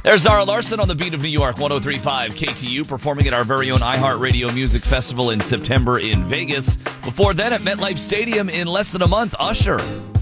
There's Zara Larson on the beat of New York, 103.5 KTU, performing at our very own iHeartRadio Music Festival in September in Vegas. Before then, at MetLife Stadium in less than a month, Usher.